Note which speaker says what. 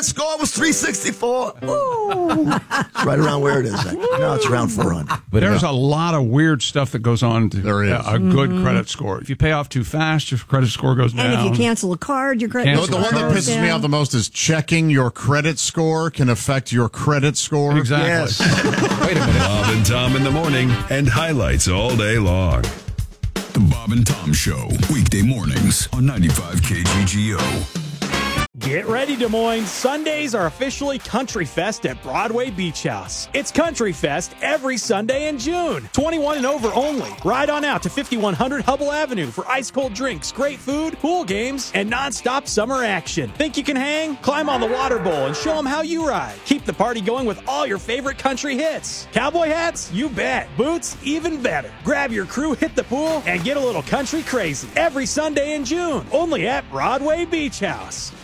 Speaker 1: credit score was 364. Ooh. Right around where it is. Now it's around 400.
Speaker 2: But there's a lot of weird stuff that goes on to
Speaker 3: There is.
Speaker 2: a good credit score. If you pay off too fast, your credit score goes down.
Speaker 4: And if you cancel a card, your credit
Speaker 2: Cancel
Speaker 4: score
Speaker 3: The one that
Speaker 4: goes
Speaker 3: pisses me
Speaker 4: down.
Speaker 3: off the most is checking your credit score can affect your credit score.
Speaker 2: Exactly.
Speaker 1: Yes.
Speaker 5: Wait a minute. Bob and Tom in the morning and highlights all day long. The Bob and Tom Show, weekday mornings on 95 KGGO.
Speaker 6: Get ready, Des Moines. Sundays are officially Country Fest at Broadway Beach House. It's Country Fest every Sunday in June. 21 and over only. Ride on out to 5100 Hubble Avenue for ice-cold drinks, great food, pool games, and non-stop summer action. Think you can hang? Climb on the water bowl and show them how you ride. Keep the party going with all your favorite country hits. Cowboy hats? You bet. Boots? Even better. Grab your crew, hit the pool, and get a little country crazy. Every Sunday in June. Only at Broadway Beach House.